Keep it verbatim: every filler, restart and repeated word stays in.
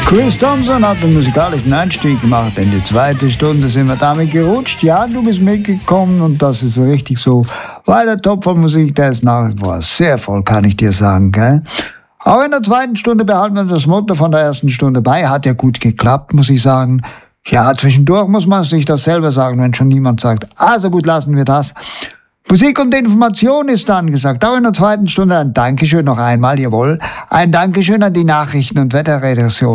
Chris Thompson hat den musikalischen Einstieg gemacht. In die zweite Stunde sind wir damit gerutscht. Ja, du bist mitgekommen und das ist richtig so. Weil der Topf von Musik, der ist nach wie vor sehr voll, kann ich dir sagen, gell? Auch in der zweiten Stunde behalten wir das Motto von der ersten Stunde bei. Hat ja gut geklappt, muss ich sagen. Ja, zwischendurch muss man sich das selber sagen, wenn schon niemand sagt. Also gut, lassen wir das. Musik und Information ist angesagt. Auch in der zweiten Stunde ein Dankeschön noch einmal, jawohl. Ein Dankeschön an die Nachrichten- und Wetterredaktion.